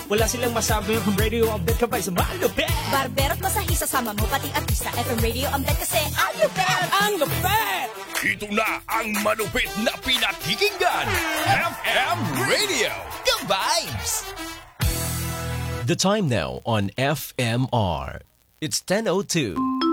Wala silang masabi yung radio update ka pa sa malupit. Barbero at masahista sama mo, pati artista. FM Radio update kasi ang lupit! Ang lupit! Ito na ang malupit na pinakikinggan. FM Radio. The Vibes! The time now on FMR. It's 10:02.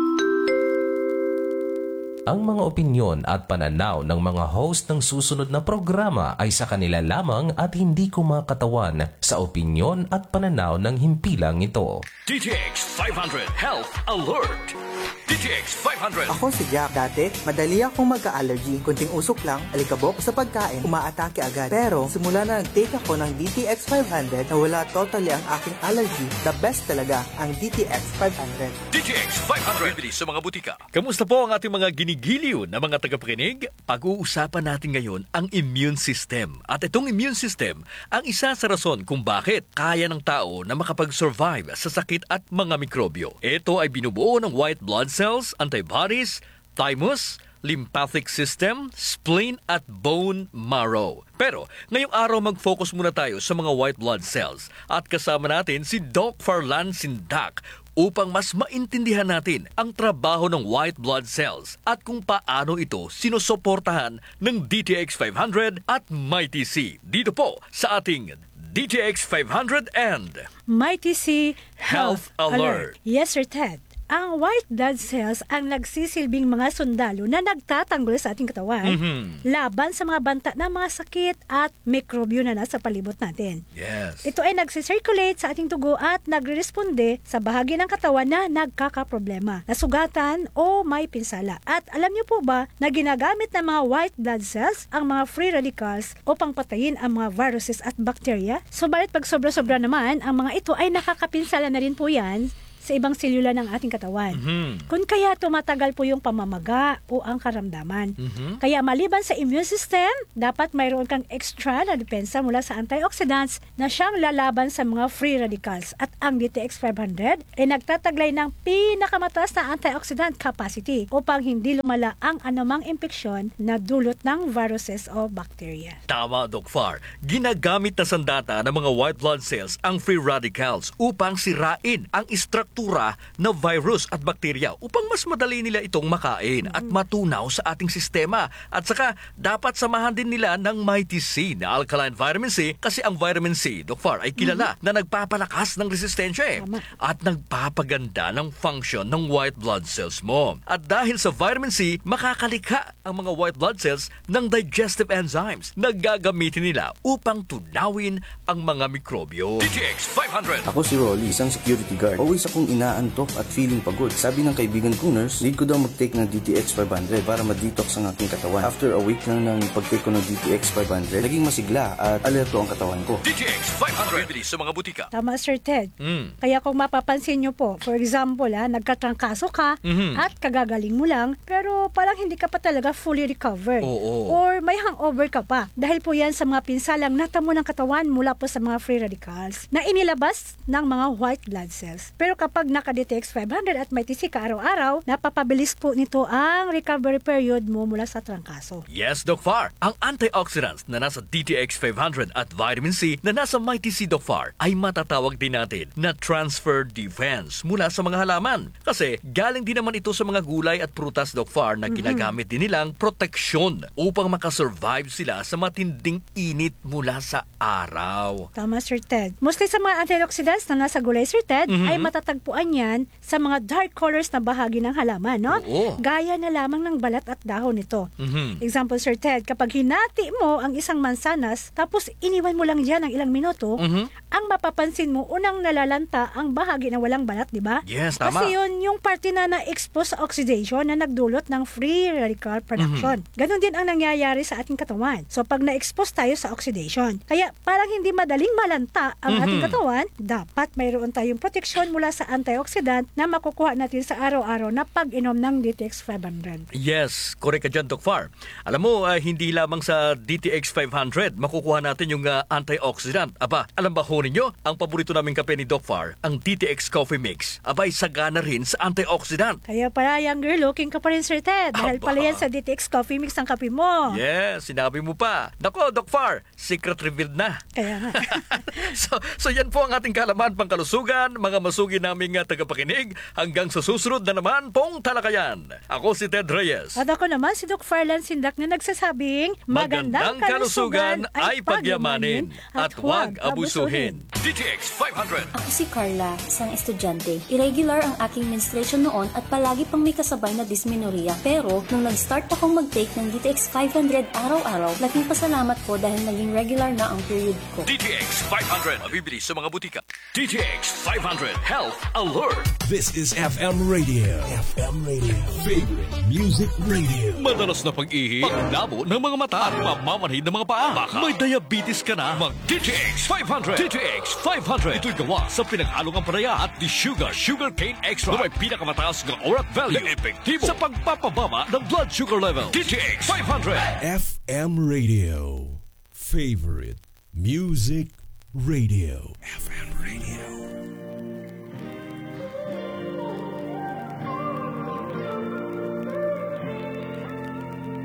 Ang mga opinyon at pananaw ng mga host ng susunod na programa ay sa kanila lamang at hindi kumakatawan sa opinyon at pananaw ng himpilang ito. DTX 500 Health Alert. DTX 500. Ako si Jack. Dati, madali akong magka-allergy. Kunting usok lang, alikabok sa pagkain, umaatake agad. Pero, simula na nag-take ako ng DTX 500, nawala totally ang aking allergy. The best talaga, ang DTX 500. DTX 500. Bili sa mga butika. Kamusta po ang ating mga ginigiliw na mga tagapakinig? Pag-uusapan natin ngayon ang immune system. At itong immune system ang isa sa rason kung bakit kaya ng tao na makapag-survive sa sakit at mga mikrobyo. Ito ay binubuo ng white blood cells, antibodies, thymus, lymphatic system, spleen at bone marrow. Pero ngayong araw mag-focus muna tayo sa mga white blood cells at kasama natin si Doc Farlan Sindak upang mas maintindihan natin ang trabaho ng white blood cells at kung paano ito sinusuportahan ng DTX 500 at Mighty C. Dito po sa ating DTX 500 and Mighty C Health Alert. Yes, Sir Ted. Ang white blood cells ang nagsisilbing mga sundalo na nagtatanggol sa ating katawan laban sa mga banta ng mga sakit at mikrobyo na nasa palibot natin. Yes. Ito ay nagsisirculate sa ating dugo at nagresponde sa bahagi ng katawan na nagkakaproblema, nasugatan o may pinsala. At alam niyo po ba na ginagamit ng mga white blood cells ang mga free radicals upang patayin ang mga viruses at bacteria? Subalit pag sobra-sobra naman, ang mga ito ay nakakapinsala na rin po yan sa ibang selula ng ating katawan. Kung kaya tumatagal po yung pamamaga o ang karamdaman. Kaya maliban sa immune system, dapat mayroon kang extra na depensa mula sa antioxidants na siyang lalaban sa mga free radicals. At ang DTX 500 ay nagtataglay ng pinakamataas na antioxidant capacity upang hindi lumala ang anumang impeksyon na dulot ng viruses o bacteria. Tama, Doc Far. Ginagamit na sandata ng mga white blood cells ang free radicals upang sirain ang struktura na virus at bakterya upang mas madali nila itong makain at matunaw sa ating sistema. At saka, dapat samahan din nila ng Mighty C na alkaline vitamin C kasi ang vitamin C, Doc Far, ay kilala na nagpapalakas ng resistensya at nagpapaganda ng function ng white blood cells mo. At dahil sa vitamin C, makakalikha ang mga white blood cells ng digestive enzymes na gagamitin nila upang tunawin ang mga mikrobyo. DTX 500. Ako si Rolly, isang security guard. Always akong inaantok at feeling pagod. Sabi ng kaibigan kong nurse, need ko daw mag-take ng DTX 500 para ma-detox ang aking katawan. After a week lang ng pag-take ko ng DTX 500, naging masigla at alerto ang katawan ko. DTX 500. Bili sa mga butika. Tama, Sir Ted. Kaya kung mapapansin nyo po, for example, nagkatrangkaso ka at kagagaling mo lang, pero parang hindi ka pa talaga fully recovered. Or may hangover ka pa. Dahil po yan sa mga pinsalang natamo ng katawan mula po sa mga free radicals na inilabas ng mga white blood cells. Pero kapag naka-DTX 500 at Mighty C ka araw-araw, napapabilis po nito ang recovery period mo mula sa trangkaso. Yes, Doc Far. Ang antioxidants na nasa DTX 500 at vitamin C na nasa Mighty C, Doc Far, ay matatawag din natin na transfer defense mula sa mga halaman. Kasi galing din naman ito sa mga gulay at prutas, Doc Far, na ginagamit din nilang proteksyon upang makasurvive sila sa matinding init mula sa araw. Tama, Sir Ted. Mostly sa mga antioxidants na nasa gulay, Sir Ted, ay matatagpuan yan sa mga dark colors na bahagi ng halaman, no? Gaya na lamang ng balat at dahon nito. Example, Sir Ted, kapag hinati mo ang isang mansanas, tapos iniwan mo lang dyan ng ilang minuto, ang mapapansin mo, unang nalalanta ang bahagi na walang balat, di ba? Yes, tama. Kasi yun yung parte na na-expose sa oxidation na nagdulot ng free radical production. Ganon din ang nangyayari sa ating katawan. So, pag na-expose tayo sa oxidation, kaya parang hindi madaling malanta ang ating katawan, dapat mayroon tayong proteksyon mula sa sa antioxidant na makukuha natin sa araw-araw na pag-inom ng DTX 500. Yes, correct ka dyan, Doc Far. Alam mo, hindi lamang sa DTX 500 makukuha natin yung antioxidant. Aba, alam ba ho ninyo, ang paborito naming kape ni Doc Far, ang DTX Coffee Mix. Abay, sagana rin sa antioxidant. Kaya pala, younger looking ka pa rin, Sir Ted. Dahil pala yan sa DTX Coffee Mix ang kape mo. Yes, sinabi mo pa. Nako, Doc Far, secret revealed na. Kaya nga. so yan po ang ating kalaman pangkalusugan, mga masugi naming tagapakinig, hanggang sa susunod na naman pong talakayan. Ako si Ted Reyes. At ako naman si Doc Farlan Sindak na nagsasabing, magandang kalusugan ay pagyamanin at huwag abusuhin. DTX 500. Ako si Carla, isang estudyante. Irregular ang aking menstruation noon at palagi pang may kasabay na dysmenorrhea. Pero nung nag-start akong mag-take ng DTX 500 araw-araw, laking pasalamat ko dahil naging regular na ang period ko. DTX 500. Mabibili sa mga butika. DTX 500 Health Alert. This is FM Radio. FM Radio. Favorite music radio. Madalas na pag-ihi, paglabo ng mga mata at pamamanhid ng mga paa. Baka may diabetes ka na. Mag-DTX 500. DTX 500. Ito'y gawa sa pinag-along ampalaya at the sugar cane extra na may pinakamataas ng ORAC value na epektibo sa pagpapababa ng blood sugar level. DTX 500. FM Radio. Favorite music radio. FM Radio.